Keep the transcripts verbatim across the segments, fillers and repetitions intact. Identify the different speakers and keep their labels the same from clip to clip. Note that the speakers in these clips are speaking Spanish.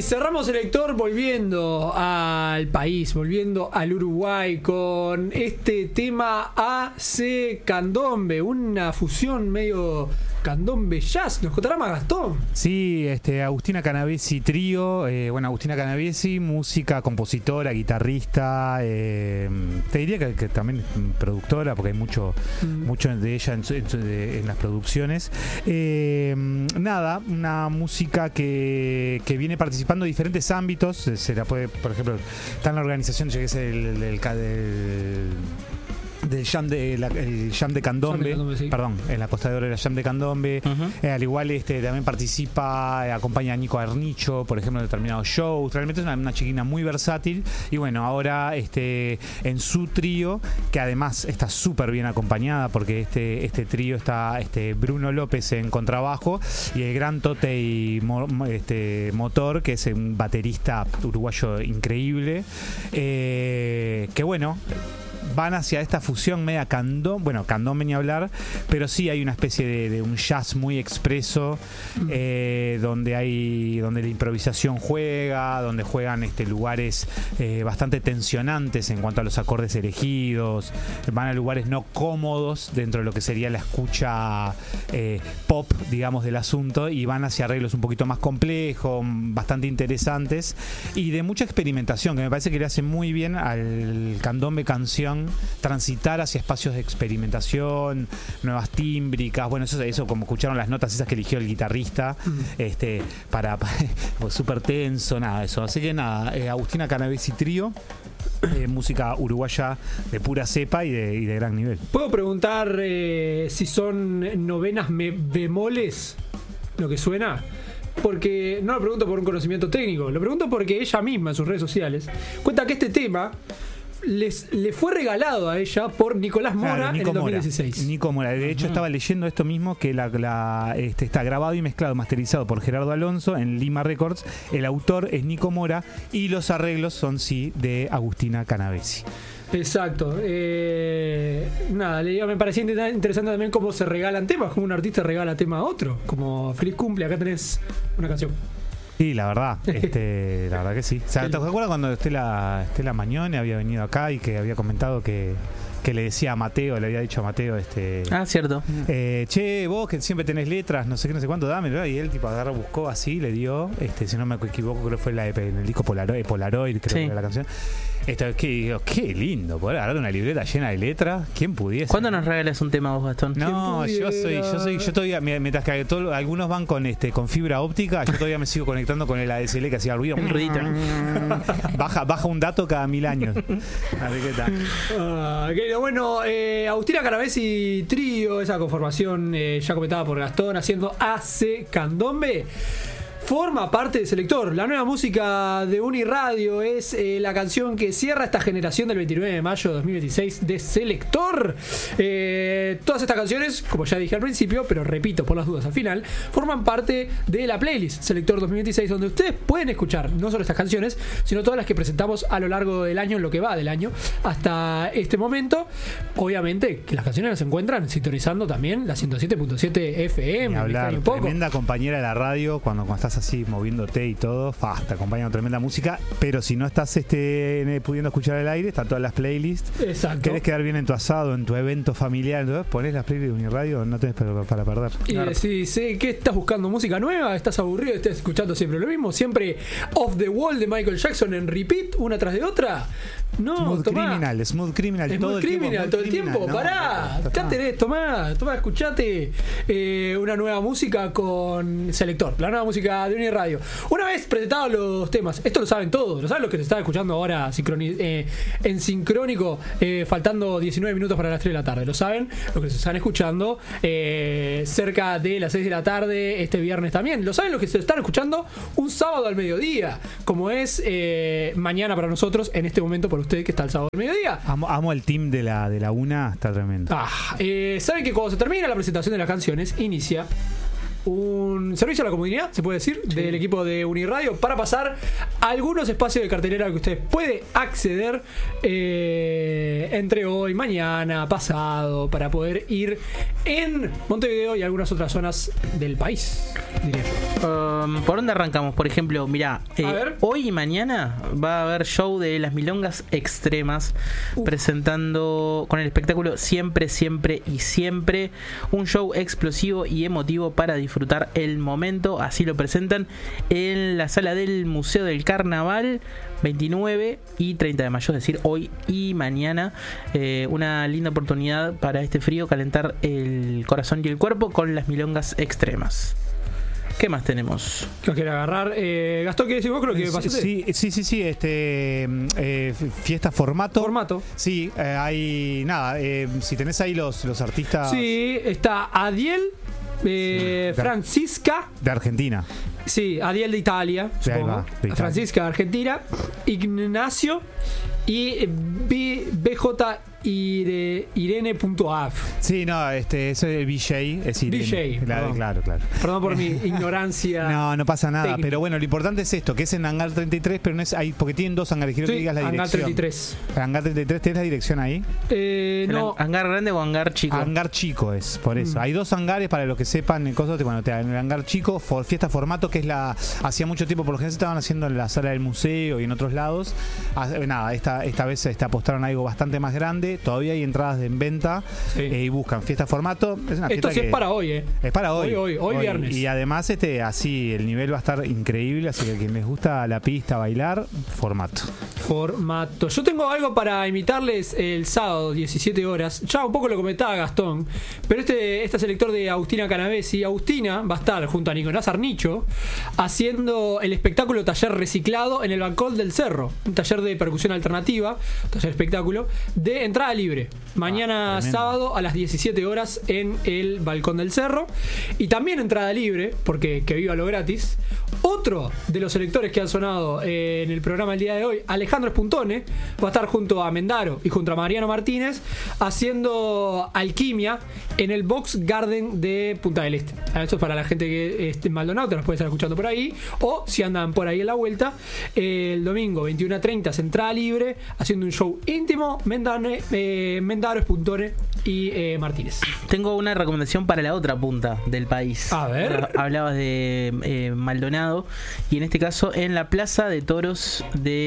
Speaker 1: cerramos Selector volviendo al país, volviendo al Uruguay con este tema A C Candombe, una fusión medio candombe jazz. ¿Nos contará más Gastón?
Speaker 2: Sí, este, Agustina Canavesi Trío. Eh, bueno, Agustina Canavesi, música, compositora, guitarrista. Eh, te diría que, que también productora, porque hay mucho, mm. mucho de ella en, en, en las producciones. Eh, nada, una música que, que viene participando en diferentes ámbitos. Se la puede, por ejemplo, está en la organización, yo que sé, el, el, el, el del jam de la, el jam de Candombe, de Candombe sí. perdón, en la Costa de Oro era jam de Candombe. Uh-huh. eh, al igual este también participa, eh, acompaña a Nico Arnicho, por ejemplo, en determinados shows. Realmente es una, una chiquina muy versátil. Y bueno, ahora este en su trío, que además está súper bien acompañada, porque este este trío está este Bruno López en contrabajo y el gran Totei Mo, este, Motor, que es un baterista uruguayo increíble. Eh, que bueno, van hacia esta fusión media candombe, bueno, candombe ni hablar, pero sí hay una especie de, de un jazz muy expreso, eh, donde hay, donde la improvisación juega, donde juegan este lugares eh, bastante tensionantes en cuanto a los acordes elegidos, van a lugares no cómodos dentro de lo que sería la escucha eh, pop, digamos, del asunto, y van hacia arreglos un poquito más complejos, bastante interesantes y de mucha experimentación, que me parece que le hace muy bien al candombe canción transitar hacia espacios de experimentación, nuevas tímbricas, bueno, eso, eso como escucharon las notas esas que eligió el guitarrista, mm. este, para, para pues, súper tenso, nada, eso, así que nada, eh, Agustina Canavesi Trío, eh, música uruguaya de pura cepa y de, y de gran nivel.
Speaker 1: ¿Puedo preguntar eh, si son novenas me- bemoles lo que suena? Porque no lo pregunto por un conocimiento técnico, lo pregunto porque ella misma en sus redes sociales cuenta que este tema Les, le fue regalado a ella por Nicolás Mora, claro, Nico en el dos mil dieciséis.
Speaker 2: Mora, Nico Mora. De hecho, uh-huh. estaba leyendo esto mismo, que la, la, este, está grabado y mezclado, masterizado por Gerardo Alonso en Lima Records. El autor es Nico Mora y los arreglos son, sí, de Agustina Canavesi.
Speaker 1: Exacto. Eh, nada, le digo, me parecía interesante también cómo se regalan temas, como un artista regala tema a otro. Como feliz cumple, acá tenés una canción.
Speaker 2: Sí, la verdad, este, la verdad que sí. O sea, ¿te acuerdas cuando Estela, Estela Mañone había venido acá y que había comentado que, que le decía a Mateo, le había dicho a Mateo, este,
Speaker 3: ah, cierto,
Speaker 2: eh, che, vos que siempre tenés letras, no sé qué, no sé cuánto, dámelo, y él tipo agarró, buscó así, le dio, este, si no me equivoco, creo que fue la, en el disco Polaroid, Polaroid creo sí. que era la canción. Esto, qué, qué lindo poder agarrar una libreta llena de letras. ¿Quién pudiese?
Speaker 3: ¿Cuándo nos regalas un tema vos, Gastón?
Speaker 2: No, yo soy, yo soy, yo todavía, mientras que todo, algunos van con este, con fibra óptica, yo todavía me sigo conectando con el A D S L que hacía ruido.
Speaker 3: El ruidito.
Speaker 2: baja, baja un dato cada mil años. A ver qué tal.
Speaker 1: Ah, okay, bueno, eh, Agustina Canavesi Trío, esa conformación eh, ya comentada por Gastón, haciendo A C Candombe. Forma parte de Selector. La nueva música de Uniradio es eh, la canción que cierra esta generación del veintinueve de mayo de dos mil veintiséis de Selector. Eh, todas estas canciones, como ya dije al principio, pero repito por las dudas al final, forman parte de la playlist Selector dos mil veintiséis, donde ustedes pueden escuchar no solo estas canciones, sino todas las que presentamos a lo largo del año, en lo que va del año, hasta este momento. Obviamente que las canciones las encuentran sintonizando también la ciento siete punto siete F M.
Speaker 2: Hablar, tremenda compañera de la radio cuando, cuando estás así moviéndote y todo, fa, te acompaña con tremenda música, pero si no estás este pudiendo escuchar el aire, están todas las playlists.
Speaker 1: Exacto.
Speaker 2: Querés quedar bien en tu asado, en tu evento familiar, entonces ponés las playlists de Uniradio, no tenés para, para perder.
Speaker 1: Y claro. Si sé que estás buscando música nueva, estás aburrido, estás escuchando siempre lo mismo, siempre Off the Wall de Michael Jackson en repeat, una tras de otra. No,
Speaker 2: Smooth
Speaker 1: tomá.
Speaker 2: Criminal, Smooth Criminal,
Speaker 1: Smooth
Speaker 2: todo el
Speaker 1: Criminal,
Speaker 2: tiempo.
Speaker 1: todo el tiempo, no, pará, acá tenés, tomá, tomá, escuchate eh, una nueva música con Selector, la nueva música de Uniradio. Una vez presentados los temas, esto lo saben todos, lo saben los que se están escuchando ahora sincroni- eh, en sincrónico, eh, faltando diecinueve minutos para las tres de la tarde, lo saben los que se están escuchando eh, cerca de las seis de la tarde este viernes también, lo saben los que se están escuchando un sábado al mediodía, como es eh, mañana para nosotros, en este momento para usted que está el sábado al mediodía.
Speaker 2: Amo, amo el team de la, de la una, está tremendo.
Speaker 1: Ah, eh, saben que cuando se termina la presentación de las canciones, inicia un servicio a la comunidad, se puede decir, sí. del equipo de Uniradio para pasar algunos espacios de cartelera que usted puede acceder eh, entre hoy, mañana, pasado, para poder ir en Montevideo y algunas otras zonas del país, diría yo.
Speaker 3: Um, ¿Por dónde arrancamos? Por ejemplo, mirá, eh, hoy y mañana va a haber show de Las Milongas Extremas, Uf. presentando con el espectáculo Siempre, Siempre y Siempre, un show explosivo y emotivo para disfrutar el momento. Así lo presentan en la sala del Museo del Carnaval, veintinueve y treinta de mayo, es decir, hoy y mañana. Eh, una linda oportunidad para este frío, calentar el corazón y el cuerpo con Las Milongas Extremas. ¿Qué más tenemos?
Speaker 1: ¿Qué quiere agarrar? Eh, Gastón, ¿qué decís vos? Creo que pasaste.
Speaker 2: Sí, sí, sí, sí, este eh, fiesta formato.
Speaker 1: Formato.
Speaker 2: Sí, eh, hay nada, eh, si tenés ahí los, los artistas.
Speaker 1: Sí, está Adiel, eh, sí, Francisca.
Speaker 2: De Argentina.
Speaker 1: Sí, Adiel de Italia,
Speaker 2: sí,
Speaker 1: supongo.
Speaker 2: Va, de Italia.
Speaker 1: Francisca de Argentina, Ignacio y B, BJ Ire, Irene.af.
Speaker 2: Sí, no, este, eso es el B J, es Irene.
Speaker 1: B J,
Speaker 2: claro, claro, claro.
Speaker 1: Perdón por mi ignorancia.
Speaker 2: No, no pasa nada,
Speaker 1: técnica.
Speaker 2: Pero bueno, lo importante es esto, que es en Hangar treinta y tres, pero no es ahí, porque tienen dos hangares, quiero
Speaker 1: sí,
Speaker 2: que digas la
Speaker 1: Hangar
Speaker 2: dirección.
Speaker 1: treinta y tres.
Speaker 2: Hangar treinta y tres, ¿tenés la dirección ahí?
Speaker 1: Eh, no.
Speaker 3: ¿Hangar grande o hangar chico?
Speaker 2: Hangar chico es, por eso. Mm. Hay dos hangares para los que sepan en cosas, bueno, te en el hangar chico, for, fiesta formato, que es la, hacía mucho tiempo, por lo general se estaban haciendo en la sala del museo y en otros lados. Nada, esta, esta vez este, apostaron a algo bastante más grande, todavía hay entradas de en venta, sí. eh, y buscan fiesta formato. Es una
Speaker 1: Esto
Speaker 2: fiesta
Speaker 1: sí
Speaker 2: que
Speaker 1: es para hoy, ¿eh?
Speaker 2: Es para hoy.
Speaker 1: Hoy, hoy, hoy, hoy viernes.
Speaker 2: Y además, este, así, el nivel va a estar increíble, así que a quien les gusta la pista, bailar, formato.
Speaker 1: Formato. Yo tengo algo para invitarles el sábado, diecisiete horas. Ya un poco lo comentaba Gastón, pero este, este selector de Agustina Canavesi, Agustina va a estar junto a Nicolás Arnicho haciendo el espectáculo Taller Reciclado en el Balcón del Cerro, un taller de percusión alternativa, taller espectáculo, de entrada libre. Mañana ah, sábado a las diecisiete horas en el Balcón del Cerro. Y también entrada libre, porque que viva lo gratis. Otro de los selectores que han sonado eh, en el programa el día de hoy, Alejandro Espuntone, va a estar junto a Mendaro y junto a Mariano Martínez haciendo alquimia en el Box Garden de Punta del Este. Esto es para la gente que esté en Maldonado, te los puede estar escuchando por ahí. O si andan por ahí en la vuelta, eh, el domingo veintiuno a treinta, entrada libre, haciendo un show íntimo, Mendane, eh, Mendaro, Espuntone y eh, Martínez.
Speaker 3: Tengo una recomendación para la otra punta del país.
Speaker 1: A ver.
Speaker 3: Hablabas de eh, Maldonado y en este caso en la Plaza de Toros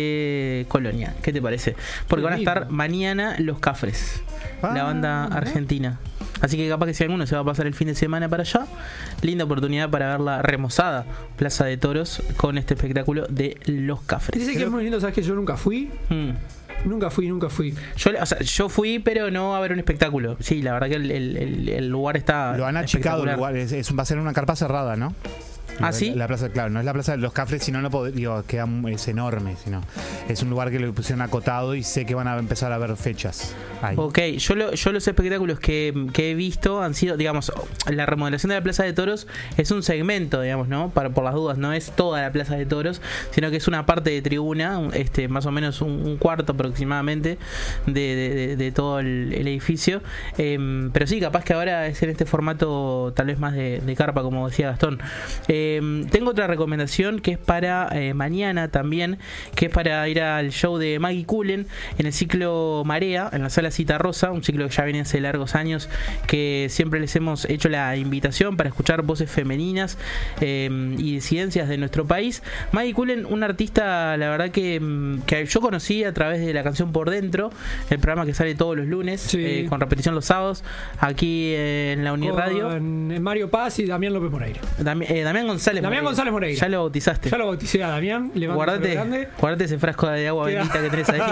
Speaker 3: de Colonia. ¿Qué te parece? Porque van a estar mañana Los Cafres, ah, la banda argentina. Así que capaz que si alguno se va a pasar el fin de semana para allá, linda oportunidad para ver la remozada Plaza de Toros con este espectáculo de Los Cafres.
Speaker 1: Dice que es muy lindo, ¿sabes que yo nunca fui? Mm. Nunca fui, nunca fui.
Speaker 3: Yo, o sea, yo fui, pero no a ver un espectáculo. Sí, la verdad que el, el, el lugar está.
Speaker 2: Lo han achicado, el lugar. Es, es, va a ser una carpa cerrada, ¿no?
Speaker 3: ¿Ah, sí?
Speaker 2: La, la plaza, claro, no es la plaza de Los Cafres, sino no puedo, digo, queda, es enorme, sino es un lugar que le pusieron acotado y sé que van a empezar a ver fechas ahí.
Speaker 3: Ok, yo, lo, yo los espectáculos que, que he visto han sido, digamos, la remodelación de la Plaza de Toros es un segmento, digamos, ¿no? Para, por las dudas, no es toda la Plaza de Toros, sino que es una parte de tribuna, este, más o menos un, un cuarto aproximadamente de, de, de, de todo el, el edificio. Eh, pero sí, capaz que ahora es en este formato tal vez más de, de carpa, como decía Gastón. Eh, Eh, tengo otra recomendación que es para eh, mañana también, que es para ir al show de Maggie Cullen en el ciclo Marea, en la sala Cita Rosa, un ciclo que ya viene hace largos años, que siempre les hemos hecho la invitación para escuchar voces femeninas eh, y disidencias de nuestro país. Maggie Cullen, una artista, la verdad que, que yo conocí a través de La Canción Por Dentro, el programa que sale todos los lunes, sí. eh, con repetición los sábados, aquí eh, en la Uniradio.
Speaker 1: Con Mario Paz y Damián López Moreira.
Speaker 3: Dami, eh, Damián González
Speaker 1: Damián
Speaker 3: Moreira.
Speaker 1: González Moreira.
Speaker 3: Ya lo bautizaste.
Speaker 1: Ya lo bauticé a Damián.
Speaker 3: Guardate, guardate ese frasco de agua Queda... bendita que tenés ahí.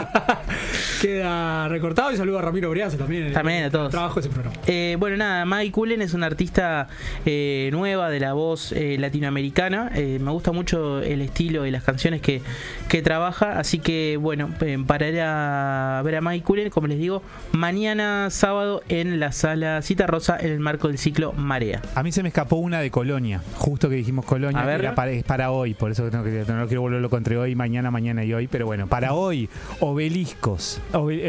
Speaker 1: Queda recortado y saludo a Ramiro Briazo también.
Speaker 3: También a todos.
Speaker 1: Trabajo ese programa.
Speaker 3: Eh, bueno, nada, Maggie Cullen es una artista eh, nueva de la voz eh, latinoamericana. Eh, me gusta mucho el estilo y las canciones que, que trabaja. Así que, bueno, eh, para ir a ver a Maggie Cullen, como les digo, mañana sábado en la sala Cita Rosa en el marco del ciclo Marea.
Speaker 2: A mí se me escapó una de Colonia, justo que dijimos Colonia, que era para, es para hoy, por eso no, no, no quiero volverlo entre hoy, mañana, mañana y hoy, pero bueno, para hoy, Obeliscos. Obel,